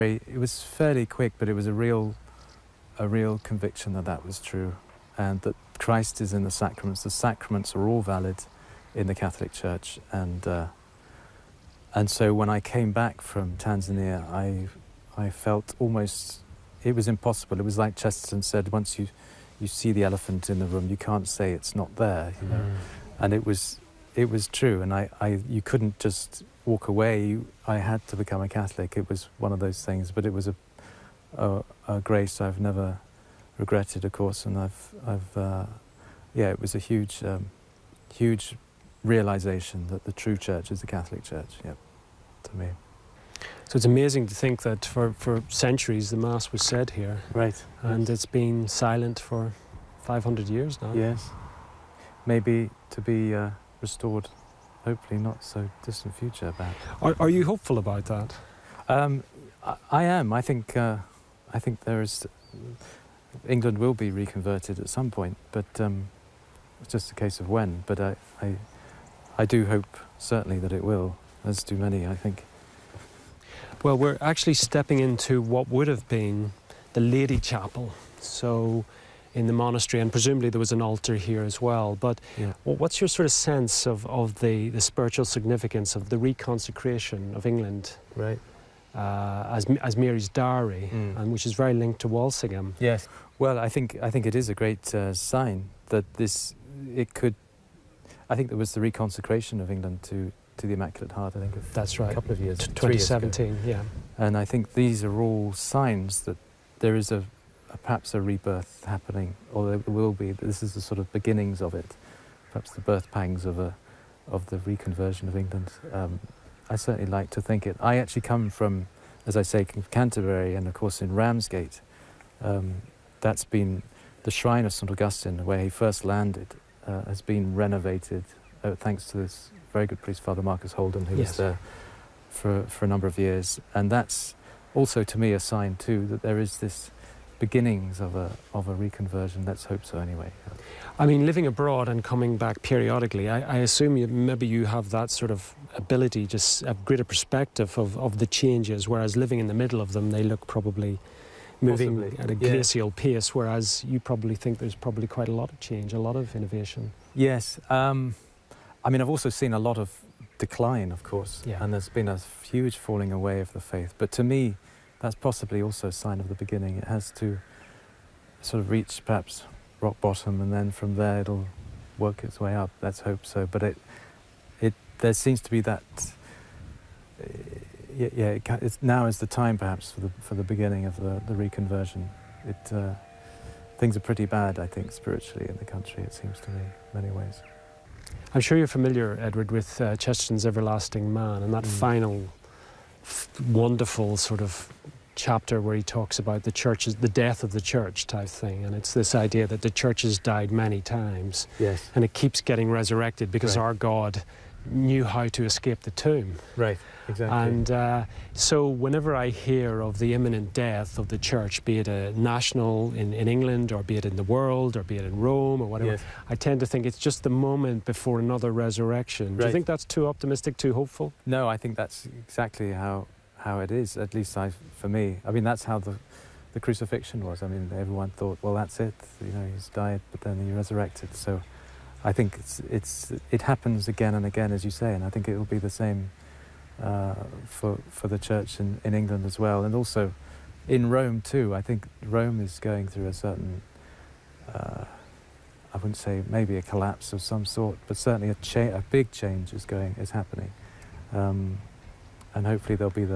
It was fairly quick, but it was a real conviction that that was true, and that Christ is in the sacraments. The sacraments are all valid in the Catholic Church, and so when I came back from Tanzania, I felt almost it was impossible. It was like Chesterton said: once you see the elephant in the room, you can't say it's not there, you know. And it was true, and you couldn't just walk away. I had to become a Catholic. It was one of those things, but it was a grace I've never regretted, of course, and it was a huge realization that the true church is the Catholic Church, to me. So it's amazing to think that for centuries the Mass was said here. Right. And it's been silent for 500 years now. Yes. Maybe to be restored, hopefully not so distant future. Are you hopeful about that? I am. I think there is... England will be reconverted at some point, but it's just a case of when. But I do hope, certainly, that it will, as do many, I think. Well, we're actually stepping into what would have been the Lady Chapel, so in the monastery, and presumably there was an altar here as well. But what's your sort of sense of the spiritual significance of the reconsecration of England, right, as Mary's dowry, and which is very linked to Walsingham? Yes. Well, I think it is a great sign that I think there was the reconsecration of England to the Immaculate Heart, I think, that's right, a couple of years, 2017, yeah. And I think these are all signs that there is perhaps a rebirth happening, or there will be. This is the sort of beginnings of it, perhaps the birth pangs of the reconversion of England. I certainly like to think it. I actually come from, as I say, Canterbury, and of course in Ramsgate. That's been the shrine of St Augustine, where he first landed, has been renovated thanks to this very good priest, Father Marcus Holden, who was there for a number of years. And that's also, to me, a sign too that there is this beginnings of a reconversion. Let's hope so, anyway. I mean, living abroad and coming back periodically, I assume maybe you have that sort of ability, just a greater perspective of the changes, whereas living in the middle of them, they look probably moving at a glacial pace, whereas you probably think there's probably quite a lot of change, a lot of innovation. Yes. I mean, I've also seen a lot of decline, of course, and there's been a huge falling away of the faith. But to me, that's possibly also a sign of the beginning. It has to sort of reach perhaps rock bottom, and then from there it'll work its way up. Let's hope so. But there seems to be that. It's now is the time perhaps for the beginning of the reconversion. Things are pretty bad, I think, spiritually in the country. It seems to me, in many ways. I'm sure you're familiar, Edward, with Chesterton's Everlasting Man, and that final wonderful sort of chapter where he talks about the death of the church type thing, and it's this idea that the church has died many times, and it keeps getting resurrected because our God knew how to escape the tomb. Right, exactly. And so whenever I hear of the imminent death of the church, be it a national in England, or be it in the world, or be it in Rome, or whatever, I tend to think it's just the moment before another resurrection. Right. Do you think that's too optimistic, too hopeful? No, I think that's exactly how it is, at least for me. I mean, that's how the crucifixion was. I mean, everyone thought, well, that's it, you know, he's died, but then he resurrected. So I think it happens again and again, as you say, and I think it will be the same for the church in England as well, and also in Rome too. I think Rome is going through a certain, I wouldn't say maybe a collapse of some sort, but certainly a big change is happening, and hopefully there'll be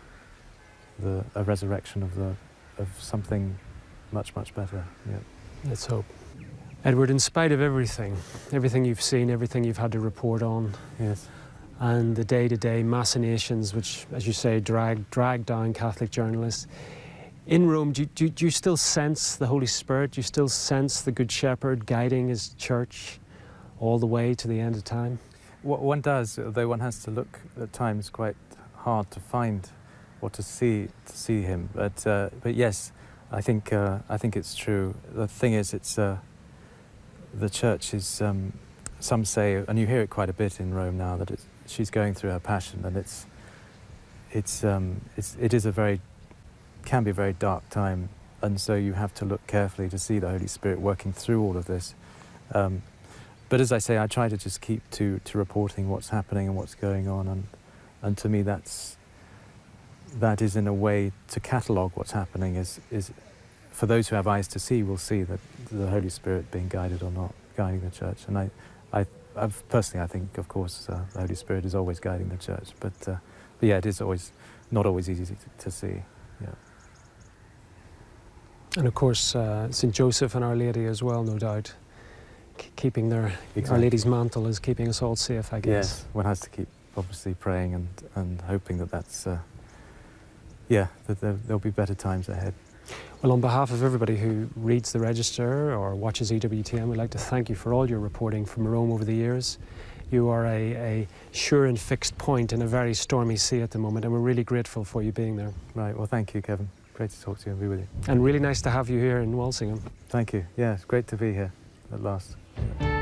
a resurrection of something much better. Yeah. Let's hope. Edward, in spite of everything you've seen, everything you've had to report on, and the day-to-day machinations which, as you say, drag down Catholic journalists, in Rome, do you still sense the Holy Spirit? Do you still sense the Good Shepherd guiding his church all the way to the end of time? One does, although one has to look at times quite hard to find or to see him. But yes, I think it's true. The thing is, it's the church is, some say, and you hear it quite a bit in Rome now, that she's going through her passion, and it is a very can be a very dark time, and so you have to look carefully to see the Holy Spirit working through all of this. But as I say, I try to just keep to reporting what's happening and what's going on, and to me that is in a way to catalogue what's happening, is for those who have eyes to see will see that the Holy Spirit being guided or not guiding the church. And personally, I think, of course, the Holy Spirit is always guiding the church, but yeah, it is not always easy to see. Yeah. And of course, St. Joseph and Our Lady as well, no doubt. Keeping Our Lady's mantle is keeping us all safe, I guess. Yes, one has to keep obviously praying and hoping that's, that there'll be better times ahead. Well, on behalf of everybody who reads the Register or watches EWTN, we'd like to thank you for all your reporting from Rome over the years. You are a sure and fixed point in a very stormy sea at the moment, and we're really grateful for you being there. Right, well, thank you, Kevin. Great to talk to you and be with you. And really nice to have you here in Walsingham. Thank you. Yeah, it's great to be here at last.